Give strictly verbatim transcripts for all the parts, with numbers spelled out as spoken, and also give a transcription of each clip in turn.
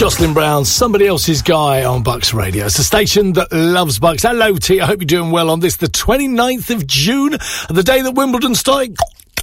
Jocelyn Brown, Somebody Else's Guy on Bucks Radio. It's a station that loves Bucks. Hello, T. I hope you're doing well on this, the twenty-ninth of June, the day that Wimbledon started.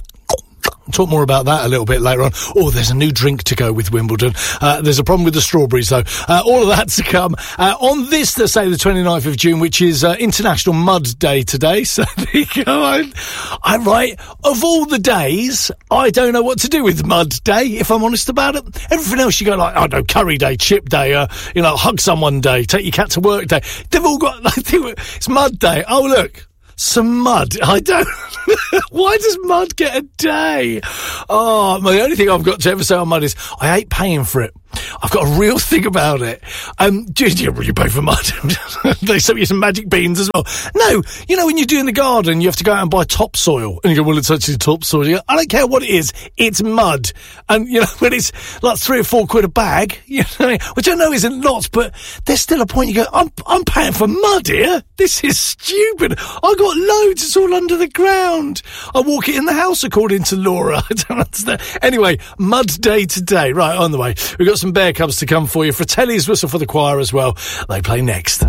Talk more about that a little bit later on. Oh, there's a new drink to go with Wimbledon. Uh, there's a problem with the strawberries, though. Uh, all of that to come. Uh, on this, let's say, the twenty-ninth of June, which is uh, International Mud Day today. So there you go. I, I'm right. Of all the days, I don't know what to do with Mud Day, if I'm honest about it. Everything else, you go like, I don't know, Curry Day, Chip Day, uh, you know, Hug Someone Day, Take Your Cat to Work Day. They've all got, like, it's Mud Day. Oh, look. Some mud. I don't... Why does mud get a day? Oh, the only thing I've got to ever say on mud is I hate paying for it. I've got a real thing about it. Um, do you really pay for mud? They sell you some magic beans as well. No, you know, when you're doing the garden, you have to go out and buy topsoil. And you go, well, it's actually topsoil. You go, I don't care what it is. It's mud. And, you know, when it's like three or four quid a bag, you know, which I know isn't lots, but there's still a point you go, I'm, I'm paying for mud here. This is stupid. I got loads. It's all under the ground. I walk it in the house, according to Laura. I don't understand. Anyway, Mud Day today. Right, on the way. We've got some Bear Cubs to come for you. Fratelli's Whistle for the Choir as well. They play next.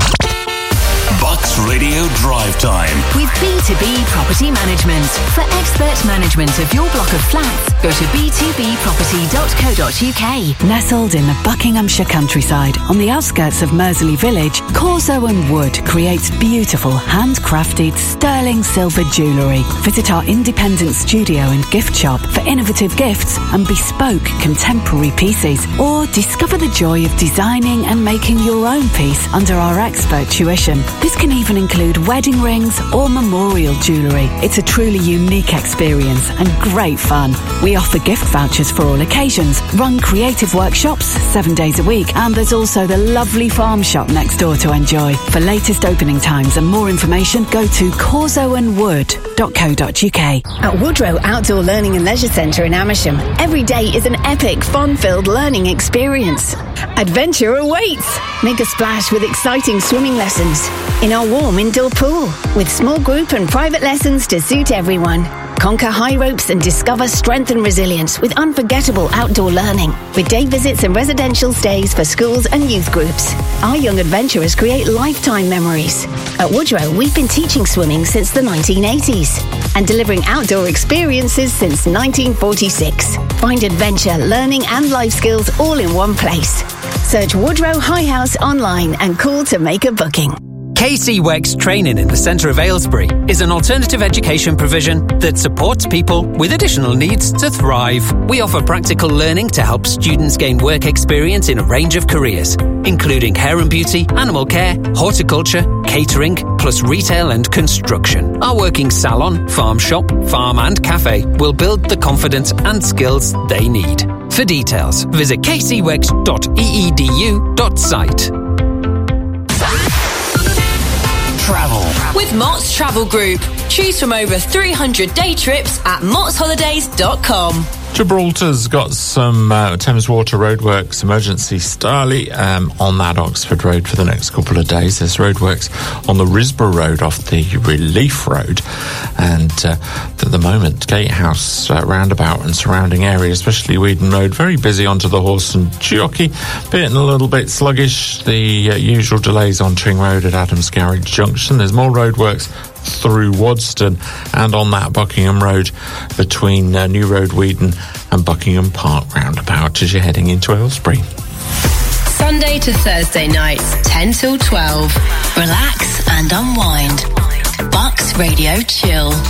Bucks Radio Drive Time. With B two B Property Management. For expert management of your block of flats, go to b two b property dot co dot u k. Nestled in the Buckinghamshire countryside, on the outskirts of Mersley Village, Corso and Wood creates beautiful, handcrafted sterling silver jewellery. Visit our independent studio and gift shop for innovative gifts and bespoke contemporary pieces. Or discover the joy of designing and making your own piece under our expert tuition. This can even include wedding rings or memorial jewellery. It's a truly unique experience and great fun. We offer gift vouchers for all occasions, run creative workshops seven days a week, and there's also the lovely farm shop next door to enjoy. For latest opening times and more information, go to corso and wood dot co dot u k. At Woodrow Outdoor Learning and Leisure Centre in Amersham, every day is an epic, fun-filled learning experience. Adventure awaits! Make a splash with exciting swimming lessons in our warm indoor pool, with small group and private lessons to suit everyone. Conquer high ropes and discover strength and resilience with unforgettable outdoor learning, with day visits and residential stays for schools and youth groups. Our young adventurers create lifetime memories. At Woodrow, we've been teaching swimming since the nineteen eighties and delivering outdoor experiences since nineteen forty-six. Find adventure, learning and life skills all in one place. Search Woodrow High House online and call to make a booking. K C W E X Training in the centre of Aylesbury is an alternative education provision that supports people with additional needs to thrive. We offer practical learning to help students gain work experience in a range of careers, including hair and beauty, animal care, horticulture, catering, plus retail and construction. Our working salon, farm shop, farm and cafe will build the confidence and skills they need. For details, visit k c w e x dot e e d u dot site. Travel. With Mott's Travel Group. Choose from over three hundred day trips at motts holidays dot com. Gibraltar's got some uh, Thames Water roadworks emergency starly um, on that Oxford Road for the next couple of days. There's roadworks on the Risborough Road off the Relief Road, and uh, at the moment Gatehouse uh, roundabout and surrounding area, especially Weedon Road, very busy onto the Horse and Jockey, bit a little bit sluggish. The uh, usual delays on Tring Road at Adams Garage Junction. There's more roadworks through Wadston and on that Buckingham Road between uh, New Road, Weedon and Buckingham Park roundabout as you're heading into Aylesbury. Sunday to Thursday nights, ten till twelve. Relax and unwind. Bucks Radio Chill.